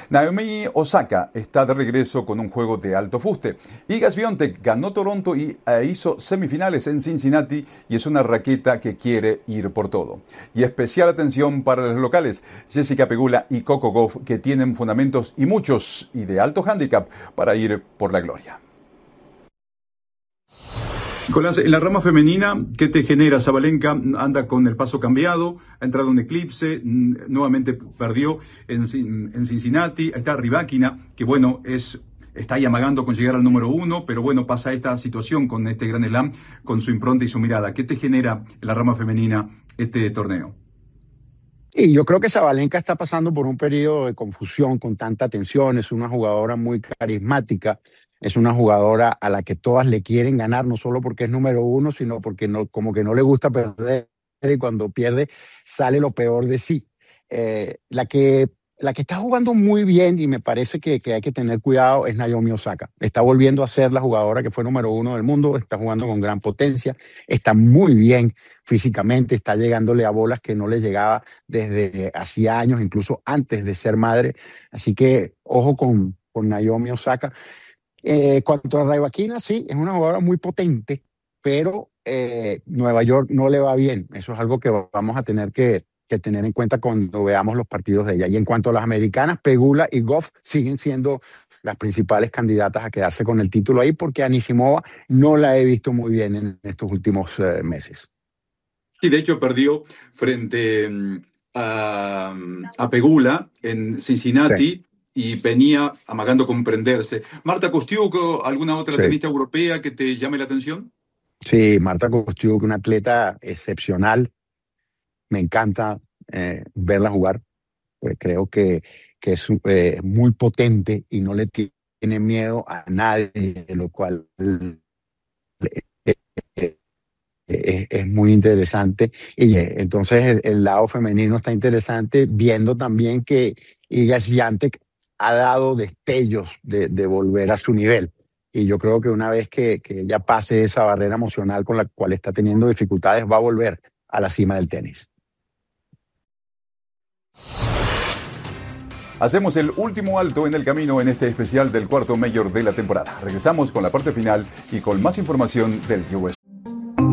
Naomi Osaka está de regreso con un juego de alto fuste. Iga Swiatek ganó Toronto y hizo semifinales en Cincinnati y es una raqueta que quiere ir por todo. Y especial atención para los locales, Jessica Pegula y Coco Gauff, que tienen fundamentos y muchos y de alto handicap para ir por la gloria. Nicolás, en la rama femenina, ¿qué te genera? Sabalenka anda con el paso cambiado, ha entrado en eclipse, nuevamente perdió en Cincinnati. Está Rybakina, que bueno, está ahí amagando con llegar al número 1, pero bueno, pasa esta situación con este Grand Slam, con su impronta y su mirada. ¿Qué te genera en la rama femenina este torneo? Y yo creo que Sabalenka está pasando por un periodo de confusión con tanta tensión. Es una jugadora muy carismática, es una jugadora a la que todas le quieren ganar, no solo porque es número 1, sino porque no, como que no le gusta perder y cuando pierde sale lo peor de sí. La que está jugando muy bien y me parece que hay que tener cuidado es Naomi Osaka. Está volviendo a ser la jugadora que fue número 1 del mundo, está jugando con gran potencia, está muy bien físicamente, está llegándole a bolas que no le llegaba desde hacía años, incluso antes de ser madre. Así que ojo con Naomi Osaka. Cuanto a Rybakina, sí, es una jugadora muy potente, pero Nueva York no le va bien. Eso es algo que vamos a tener que tener en cuenta cuando veamos los partidos de ella. Y en cuanto a las americanas, Pegula y Gauff siguen siendo las principales candidatas a quedarse con el título ahí, porque Anisimova no la he visto muy bien en estos últimos meses. Sí, de hecho perdió frente a Pegula en Cincinnati. Sí. Y venía amagando comprenderse. Marta Kostyuk, ¿alguna otra tenista europea que te llame la atención? Sí, Marta Kostyuk, una atleta excepcional. Me encanta verla jugar. Creo que es muy potente y no le tiene miedo a nadie, lo cual es muy interesante. Y entonces el lado femenino está interesante, viendo también que Iga Swiatek ha dado destellos de volver a su nivel. Y yo creo que una vez que ella pase esa barrera emocional con la cual está teniendo dificultades, va a volver a la cima del tenis. Hacemos el último alto en el camino en este especial del cuarto Major de la temporada. Regresamos con la parte final y con más información del US